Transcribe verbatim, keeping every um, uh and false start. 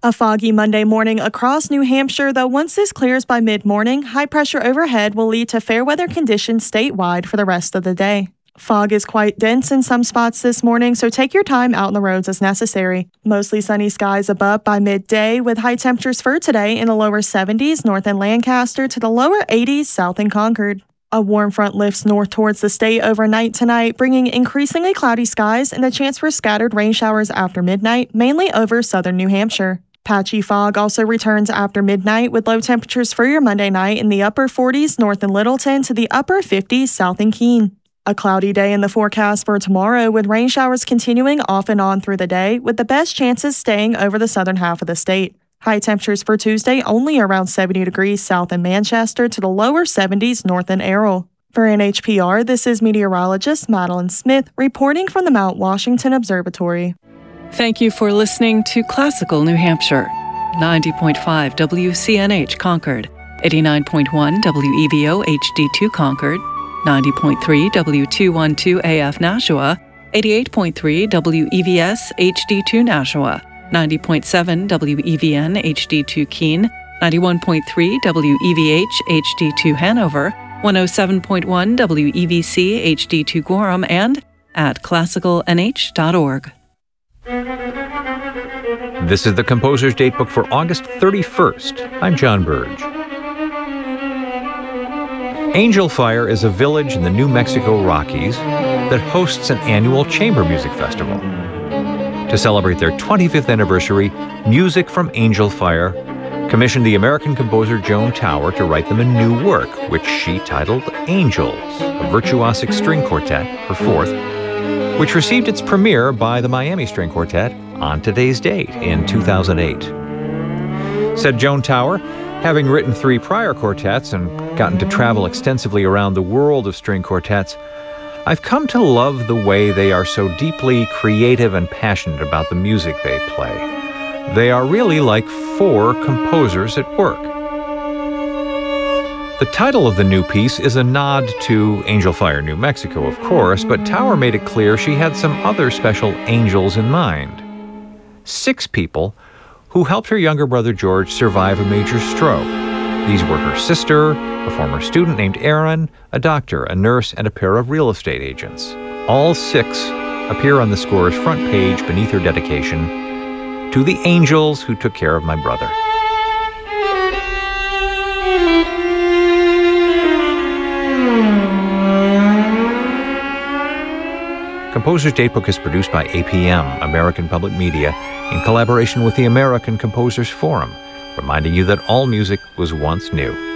A foggy Monday morning across New Hampshire, though once this clears by mid-morning, high pressure overhead will lead to fair weather conditions statewide for the rest of the day. Fog is quite dense in some spots this morning, so take your time out on the roads as necessary. Mostly sunny skies above by midday, with high temperatures for today in the lower seventies north in Lancaster to the lower eighties south in Concord. A warm front lifts north towards the state overnight tonight, bringing increasingly cloudy skies and a chance for scattered rain showers after midnight, mainly over southern New Hampshire. Patchy fog also returns after midnight, with low temperatures for your Monday night in the upper forties north in Littleton to the upper fifties south in Keene. A cloudy day in the forecast for tomorrow, with rain showers continuing off and on through the day, with the best chances staying over the southern half of the state. High temperatures for Tuesday only around seventy degrees south in Manchester to the lower seventies north in Errol. For N H P R, this is meteorologist Madeline Smith reporting from the Mount Washington Observatory. Thank you for listening to Classical New Hampshire. ninety point five W C N H Concord, eighty-nine point one W E V O H D two Concord, ninety point three W two twelve A F Nashua, eighty-eight point three W E V S H D two Nashua, ninety point seven W E V N H D two Keene, ninety-one point three W E V H H D two Hanover, one oh seven point one W E V C H D two Gorham, and at classical n h dot org. This is the Composer's Datebook for August thirty-first. I'm John Burge. Angel Fire is a village in the New Mexico Rockies that hosts an annual chamber music festival. To celebrate their twenty-fifth anniversary, Music from Angel Fire commissioned the American composer Joan Tower to write them a new work, which she titled Angels, a virtuosic string quartet, her fourth, which received its premiere by the Miami String Quartet on today's date in two thousand eight. Said Joan Tower, having written three prior quartets and gotten to travel extensively around the world of string quartets, I've come to love the way they are so deeply creative and passionate about the music they play. They are really like four composers at work. The title of the new piece is a nod to Angel Fire, New Mexico, of course, but Tower made it clear she had some other special angels in mind. Six people who helped her younger brother George survive a major stroke. These were her sister, a former student named Aaron, a doctor, a nurse, and a pair of real estate agents. All six appear on the score's front page beneath her dedication to the angels who took care of my brother. Composer's Datebook is produced by A P M, American Public Media, in collaboration with the American Composers Forum, reminding you that all music was once new.